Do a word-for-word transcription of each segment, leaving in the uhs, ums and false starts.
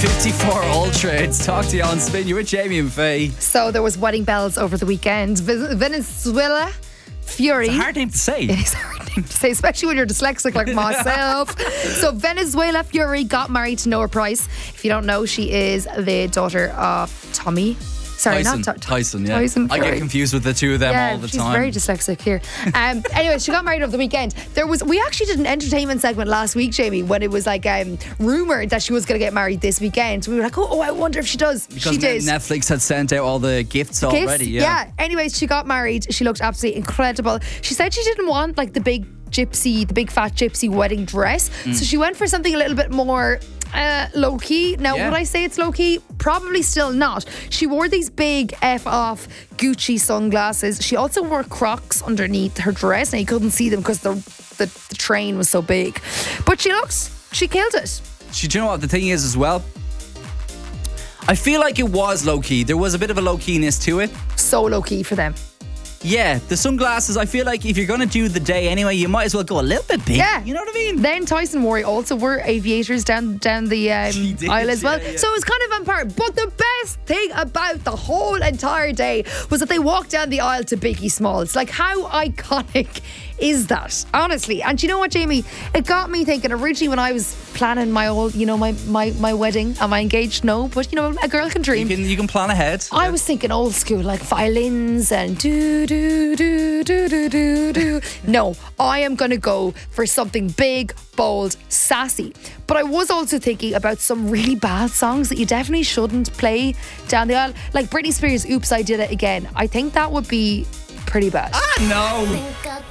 fifty-four Ultra. It's Talk to You on Spin. You're with Jamie and Faye. So there was wedding bells over the weekend. Ve- Venezuela Fury. It's a hard name to say. It is a hard name to say, especially when you're dyslexic like myself. So Venezuela Fury got married to Noah Price. If you don't know, she is the daughter of Tommy. Sorry, Tyson, not T- Tyson, yeah. Tyson I get confused with the two of them yeah, all the she's time. very dyslexic here. Um, anyway, she got married over the weekend. There was we actually did an entertainment segment last week, Jamie, when it was like um, rumored that she was going to get married this weekend. So we were like, oh, oh, I wonder if she does. Because she did. Netflix had sent out all the gifts, Gifts, already. Yeah. yeah. Anyways, she got married. She looked absolutely incredible. She said she didn't want like the big gypsy, the big fat gypsy wedding dress. Mm. So she went for something a little bit more uh, low key. Now, yeah. would I say it's low key? Probably still not. She wore these big F off Gucci sunglasses. She also wore Crocs underneath her dress. Now you couldn't see them because the, the the train was so big. But she looks, she killed it. She, do you know what the thing is as well? I feel like it was low key. There was a bit of a low keyness to it. So low key for them. Yeah, the sunglasses, I feel like if you're going to do the day anyway, you might as well go a little bit big. Yeah. You know what I mean? Then Tyson wore also wore aviators down down the um, did, aisle as well. yeah, yeah. So it was kind of on par. But the best thing about the whole entire day was that they walked down the aisle to Biggie Smalls. Like, how iconic is that? Honestly. And you know what, Jamie? It got me thinking originally when I was planning my old, you know, my, my, my wedding. Am I engaged? No. But, you know, a girl can dream. You can, you can plan ahead. I was thinking old school, like violins and do do do do do do do. No, I am going to go for something big, bold, sassy. But I was also thinking about some really bad songs that you definitely shouldn't play down the aisle, like Britney Spears' "Oops, I Did It Again." I think that would be pretty bad. Ah, no.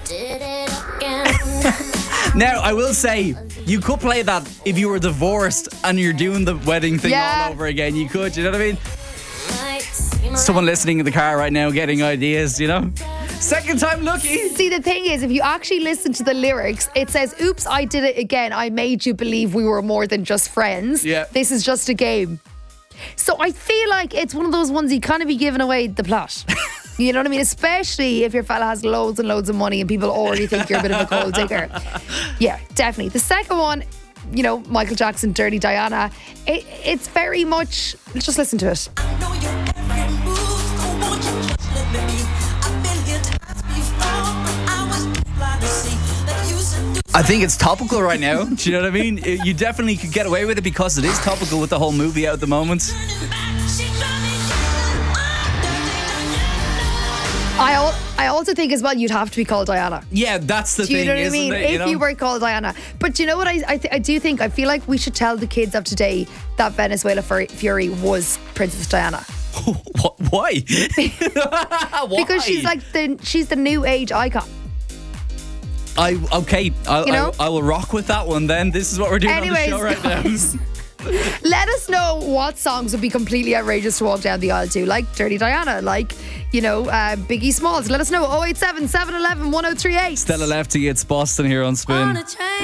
Now, I will say, you could play that if you were divorced and you're doing the wedding thing Yeah. all over again. You could, you know what I mean? Someone listening in the car right now getting ideas, you know? Second time lucky. See, the thing is, if you actually listen to the lyrics, it says, "Oops, I did it again. I made you believe we were more than just friends. Yeah. This is just a game." So I feel like it's one of those ones you kind of be giving away the plot. You know what I mean? Especially if your fella has loads and loads of money and people already think you're a bit of a gold digger. Yeah, definitely. The second one, you know, Michael Jackson, "Dirty Diana." It, it's very much, let's just listen to it. I think it's topical right now. Do you know what I mean? You definitely could get away with it because it is topical with the whole movie out at the moment. I al- I also think as well you'd have to be called Diana. Yeah, that's the Do you thing, know what I isn't mean? it? If You know? you were called Diana. But do you know what I I, th- I do think? I feel like we should tell the kids of today that Venezuela Fur- Fury was Princess Diana. What? Why? Why? Because she's like the she's the new age icon. I okay. I, You know? I, I will rock with that one. Then this is what we're doing Anyways, on the show right guys, now. let us know what songs would be completely outrageous to walk down the aisle to, like Dirty Diana, like, you know, uh, Biggie Smalls. Let us know. oh eight seven, seven one one, one oh three eight. Stella Lefty, it's Boston here on Spin.